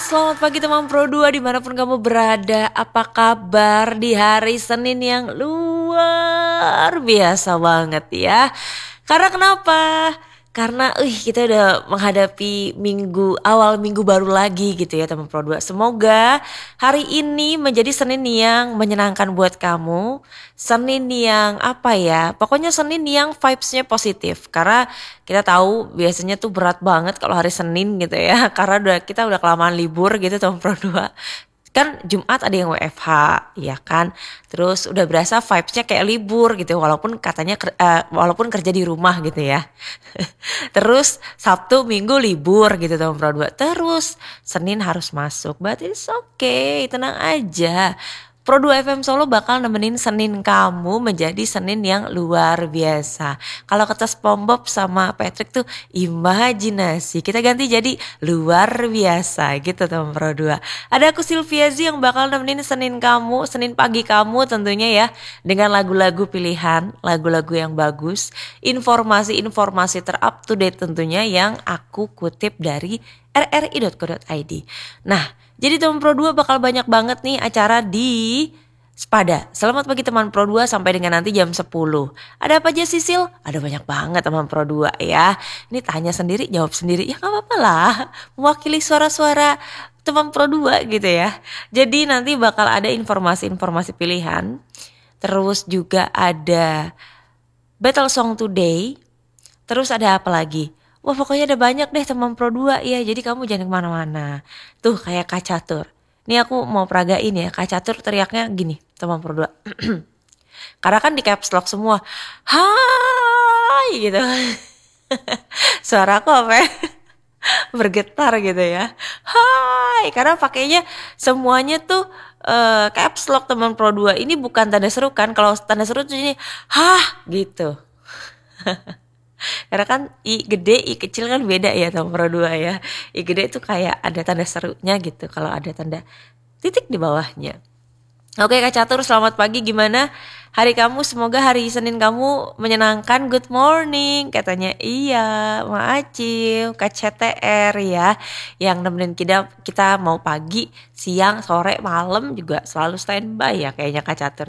Selamat pagi teman Pro 2 dimanapun kamu berada. Apa kabar di hari Senin yang luar biasa banget ya. Karena kenapa? Karena kita udah menghadapi awal minggu baru lagi gitu ya teman Pro 2. Semoga hari ini menjadi Senin yang menyenangkan buat kamu. Senin yang apa ya? Pokoknya Senin yang vibes-nya positif. Karena kita tahu biasanya tuh berat banget kalau hari Senin gitu ya. Karena kita udah kelamaan libur gitu teman Pro 2. Kan Jumat ada yang WFH ya kan, terus udah berasa vibesnya kayak libur gitu walaupun katanya walaupun kerja di rumah gitu ya. Terus Sabtu Minggu libur gitu teman Pro 2, terus Senin harus masuk, but it's okay, tenang aja. Pro 2 FM Solo bakal nemenin Senin kamu menjadi Senin yang luar biasa. Kalau kata SpongeBob sama Patrick tuh imajinasi, kita ganti jadi luar biasa gitu teman Pro 2. Ada aku Sylvia Z yang bakal nemenin Senin kamu, Senin pagi kamu tentunya ya, dengan lagu-lagu pilihan, lagu-lagu yang bagus, informasi-informasi terup to date tentunya yang aku kutip dari rri.co.id. Nah, jadi teman Pro 2 bakal banyak banget nih acara di Spada. Selamat pagi teman Pro 2 sampai dengan nanti jam 10. Ada apa aja Sisil? Ada banyak banget teman Pro 2 ya. Ini tanya sendiri, jawab sendiri. Ya gak apa-apa lah. Mewakili suara-suara teman Pro 2 gitu ya. Jadi nanti bakal ada informasi-informasi pilihan. Terus juga ada Battle Song Today. Terus ada apa lagi? Wah pokoknya ada banyak deh teman Pro 2 ya. Jadi kamu jangan kemana-mana. Tuh kayak Kak Catur. Ini aku mau peragain ya. Kak Catur teriaknya gini teman Pro 2. Karena kan di caps lock semua. Hai gitu. Suara aku apa ya? Bergetar gitu ya. Hai. Karena pakainya semuanya tuh caps lock teman Pro 2. Ini bukan tanda seru kan. Kalau tanda seru tuh ini hah gitu. Karena kan I gede, I kecil kan beda ya teman Pro 2 ya. I gede itu kayak ada tanda serunya gitu. Kalau ada tanda titik di bawahnya. Oke Kak Catur, selamat pagi, gimana hari kamu? Semoga hari Senin kamu menyenangkan. Good morning katanya. Iya Ma Acil, Kak CTR ya, yang nemenin kita mau pagi, siang, sore, malam juga selalu standby ya kayaknya Kak Catur.